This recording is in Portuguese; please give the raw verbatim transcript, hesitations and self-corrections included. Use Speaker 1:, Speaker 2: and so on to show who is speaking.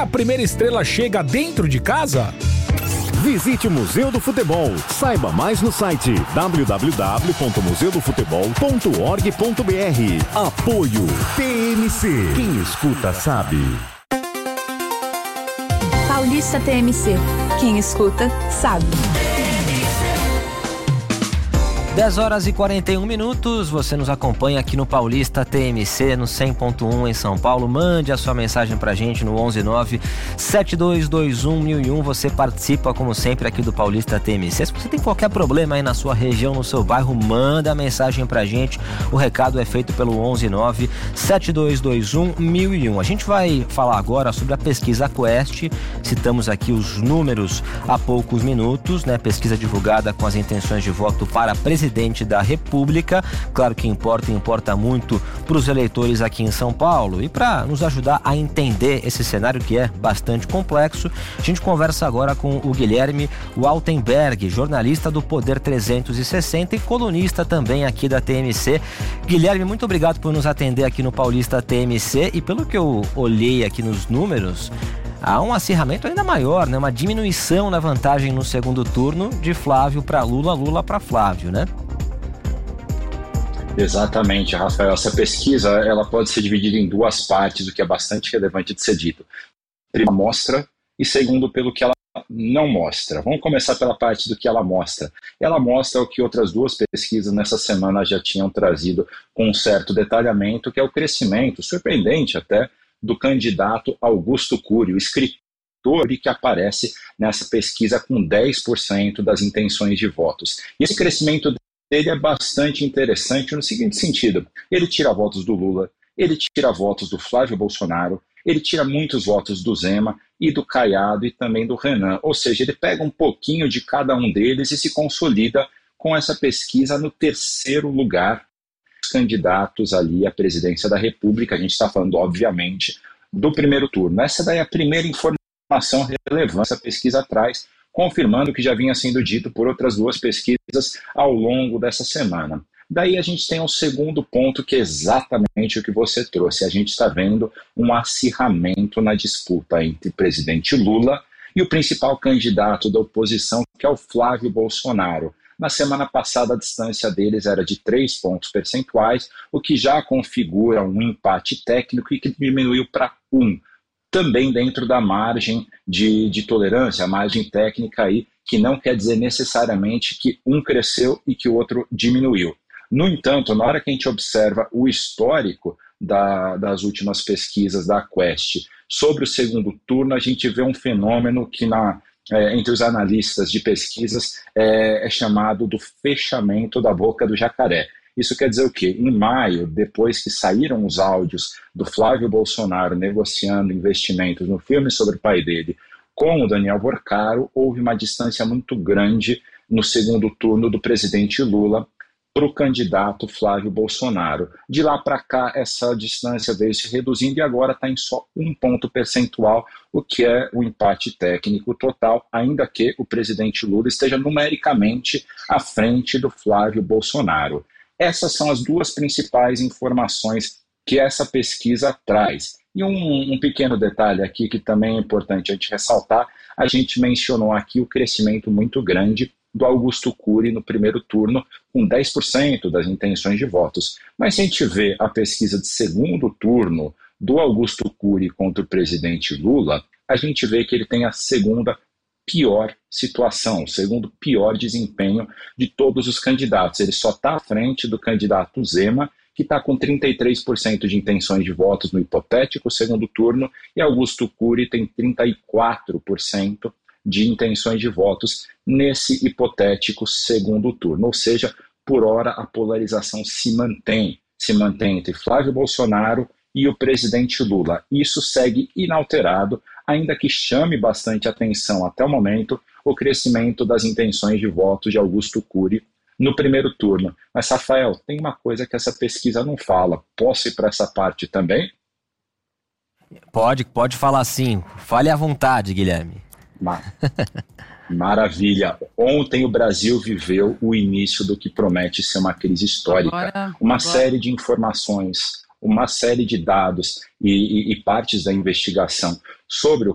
Speaker 1: a primeira estrela chega dentro de casa?
Speaker 2: Visite o Museu do Futebol. Saiba mais no site w w w ponto museu do futebol ponto org ponto b r. Apoio T M C. Quem escuta sabe.
Speaker 3: Paulista T M C. Quem escuta sabe.
Speaker 4: dez horas e quarenta e um minutos, você nos acompanha aqui no Paulista T M C, no cem ponto um em São Paulo. Mande a sua mensagem pra gente no onze nove sete dois dois um mil e um. Você participa, como sempre, aqui do Paulista T M C. Se você tem qualquer problema aí na sua região, no seu bairro, manda a mensagem pra gente. O recado é feito pelo onze nove sete dois dois um mil e um. A gente vai falar agora sobre a pesquisa Quest. Citamos aqui os números há poucos minutos, né? Pesquisa divulgada com as intenções de voto para presidente presidente da República. Claro que importa, importa muito para os eleitores aqui em São Paulo. E para nos ajudar a entender esse cenário que é bastante complexo, a gente conversa agora com o Guilherme Waltenberg, jornalista do Poder trezentos e sessenta e colunista também aqui da T M C. Guilherme, muito obrigado por nos atender aqui no Paulista T M C, e pelo que eu olhei aqui nos números, há um acirramento ainda maior, né? Uma diminuição na vantagem no segundo turno de Flávio para Lula, Lula para Flávio, né?
Speaker 5: Exatamente, Rafael. Essa pesquisa ela pode ser dividida em duas partes, o que é bastante relevante de ser dito. Primeiro, mostra, e segundo, pelo que ela não mostra. Vamos começar pela parte do que ela mostra. Ela mostra o que outras duas pesquisas nessa semana já tinham trazido com um certo detalhamento, que é o crescimento, surpreendente até, do candidato Augusto Cury, o escritor que aparece nessa pesquisa com dez por cento das intenções de votos. E esse crescimento dele é bastante interessante no seguinte sentido: ele tira votos do Lula, ele tira votos do Flávio Bolsonaro, ele tira muitos votos do Zema e do Caiado e também do Renan. Ou seja, ele pega um pouquinho de cada um deles e se consolida com essa pesquisa no terceiro lugar candidatos ali à presidência da República. A gente está falando, obviamente, do primeiro turno. Essa daí é a primeira informação relevante que essa pesquisa traz, confirmando o que já vinha sendo dito por outras duas pesquisas ao longo dessa semana. Daí a gente tem um segundo ponto, que é exatamente o que você trouxe. A gente está vendo um acirramento na disputa entre o presidente Lula e o principal candidato da oposição, que é o Flávio Bolsonaro. Na semana passada, a distância deles era de três pontos percentuais, o que já configura um empate técnico e que diminuiu para um. Também dentro da margem de, de tolerância, a margem técnica aí, que não quer dizer necessariamente que um cresceu e que o outro diminuiu. No entanto, na hora que a gente observa o histórico da, das últimas pesquisas da Quest sobre o segundo turno, a gente vê um fenômeno que na É, entre os analistas de pesquisas é, é chamado do fechamento da boca do jacaré. Isso quer dizer o quê? Em maio, depois que saíram os áudios do Flávio Bolsonaro negociando investimentos no filme sobre o pai dele com o Daniel Borcaro, houve uma distância muito grande no segundo turno do presidente Lula para o candidato Flávio Bolsonaro. De lá para cá, essa distância veio se reduzindo e agora está em só um ponto percentual, o que é o empate técnico total, ainda que o presidente Lula esteja numericamente à frente do Flávio Bolsonaro. Essas são as duas principais informações que essa pesquisa traz. E um, um pequeno detalhe aqui que também é importante a gente ressaltar: a gente mencionou aqui o crescimento muito grande do Augusto Cury no primeiro turno, com dez por cento das intenções de votos. Mas se a gente vê a pesquisa de segundo turno do Augusto Cury contra o presidente Lula, a gente vê que ele tem a segunda pior situação, o segundo pior desempenho de todos os candidatos. Ele só está à frente do candidato Zema, que está com trinta e três por cento de intenções de votos no hipotético segundo turno, e Augusto Cury tem trinta e quatro por cento de intenções de votos nesse hipotético segundo turno. Ou seja, por hora a polarização se mantém, se mantém entre Flávio Bolsonaro e o presidente Lula. Isso segue inalterado, ainda que chame bastante atenção até o momento o crescimento das intenções de votos de Augusto Cury no primeiro turno. Mas, Rafael, tem uma coisa que essa pesquisa não fala. Posso ir para essa parte também?
Speaker 4: Pode, pode falar sim. Fale à vontade, Guilherme.
Speaker 5: Maravilha. Ontem o Brasil viveu o início do que promete ser uma crise histórica.
Speaker 6: Agora,
Speaker 5: uma
Speaker 6: agora.
Speaker 5: série de informações, uma série de dados e, e, e partes da investigação sobre o